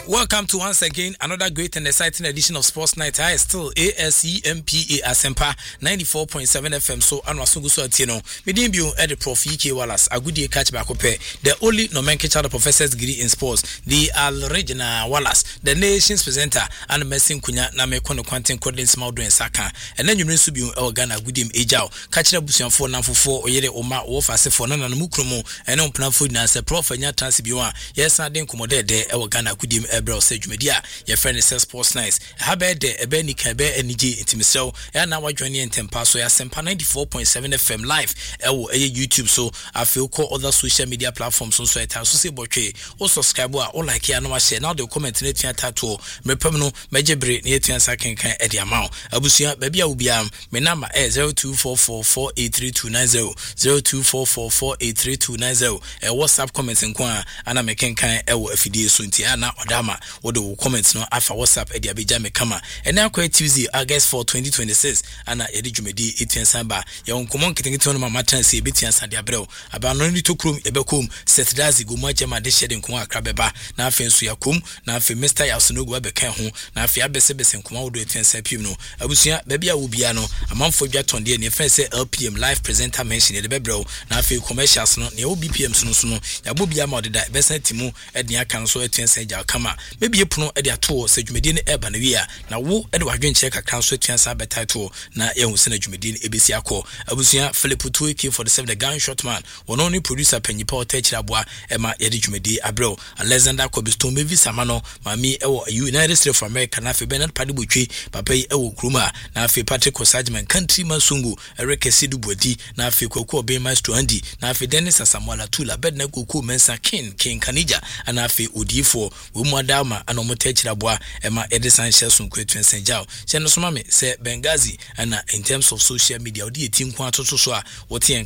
Welcome to once again another great and exciting edition of Sports Night. I still ASEMPA Asempa 94.7 FM. So Anwasungu so atino. Medimbu ed Prof EK Wallace. A good day catch back up. The only nomenclature of professor's degree in sports. The Al Regina Wallace, the nation's presenter, and Messin Kunya Name Kono Quantin Codin Smaudo and Saka. And then you rinse you Ghana Goodim Ejao. Catch the Busian 4 4 Oyere Oma Wofa for Nana Mukrumo and on Plan Food Nasa Prof and Yatansibiwa. Yes, I didn't come there Ghana Goodim Ebro Sage Media. Your friend is Sports Nice. Habe de Ebeni Kabe NG Intimisel. And now I join you in Tempa. So I Sempa 94.7 FM live. YouTube. So I feel call other social media platforms. So I tell Susi Boche. Or subscribe or like here. No share. Now they comment in it. Tattoo. Me permanent. Major break. Near to answer can at the amount. Abusia baby I will be my number is 0244483290. 0244483290. A WhatsApp comments in Kwa. And I make kind ewo FD Suntiana Odama. What the comments no after WhatsApp Eddie Abijame Kama. And now quite Tuesday, August 4, 2026. And I Eddie Jumedi, Etienne Samba. Young Common Kitting to my maternity, Betian Sandia Bro. About no to Krum, Ebekum, Setdazi, Gumajama, de shedding Kuma Crabeba. Now Fensu Yakum, now for Mr. Yasunugu Becahu, now for Abesebes and Kumado Etienne Sapino. Abusia, Baby Ubiano, a month for Jaton Dear, near Fence LPM live presenter mentioned the Bebro. Now for commercials, not near BPM Sunusuno, Yabubia Modda, Besant Timu, Ednia Council Etienne Saja Kama. Maybe you puno edia to se dwumedin eba na wi a na wo ede wadwen check account so twansa beta to na ehun se na dwumedin ebesi akọ abusua Philip Tuike for the 7 the gunshot man one only producer panyipa otachira boa ema yede dwumedi abrel Alexander Kobisto mevi samano mami ewo United States of America na fe Bernard Padibotwe papa yi ewo kruma na fe Patrick Osajman country masungu Erike Sidubodi na fe Kwaku Obemaster Andy na fe Dennis Asamoah Tula bedna Kwaku Mensa King Kanija na fe Odifo wo Dama and Omotechira boa Emma Edison Shelson Quetuen Senjao. Send us mammy, say Benghazi, and in terms of social media, or the team quantum so what